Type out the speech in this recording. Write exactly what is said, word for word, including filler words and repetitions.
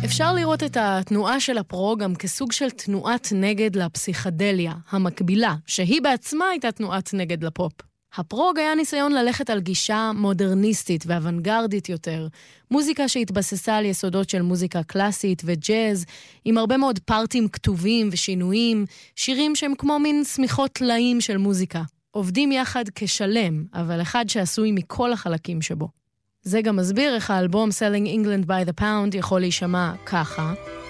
אפשר לראות את התנועה של הפרו גם כסוג של תנועת נגד לפסיכדליה, המקבילה, שהיא בעצמה הייתה תנועת נגד לפופ. הפרוג היה ניסיון ללכת על גישה מודרניסטית ואוונגרדית יותר, מוזיקה שהתבססה על יסודות של מוזיקה קלאסית וג'אז, עם הרבה מאוד פארטים כתובים ושינויים, שירים שהם כמו מין סמיכות טלאים של מוזיקה. עובדים יחד כשלם, אבל אחד שעשוי מכל החלקים שבו. זה גם מסביר איך האלבום Selling England by the Pound יכול להישמע ככה.